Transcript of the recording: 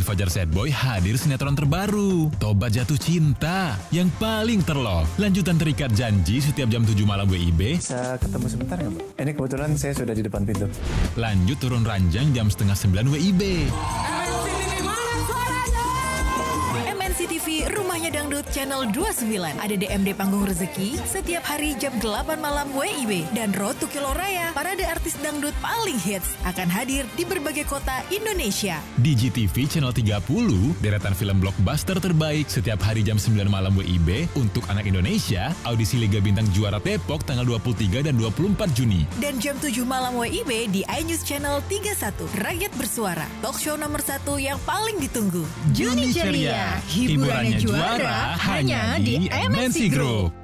Fajar Sad Boy hadir sinetron terbaru, Tobat Jatuh Cinta, yang paling terlove. Lanjutan terikat janji setiap jam 7 malam WIB. Bisa ketemu sebentar nggak, Mbak? Ini kebetulan saya sudah di depan pintu. Lanjut turun ranjang jam 8:30 WIB. MNCTV Rumahnya Dangdut Channel 29. Ada DMD Panggung Rezeki setiap hari jam 8 malam WIB. Dan Road to Kilo Raya, parade artis dangdut paling hits, akan hadir di berbagai kota Indonesia. Di GTV Channel 30, deretan film blockbuster terbaik setiap hari jam 9 malam WIB. Untuk anak Indonesia, audisi Liga Bintang Juara Depok tanggal 23 dan 24 Juni. Dan jam 7 malam WIB di iNews Channel 31. Rakyat Bersuara, talk show nomor 1 yang paling ditunggu. Juni Ceria, hiburannya juara hanya di MNC Group.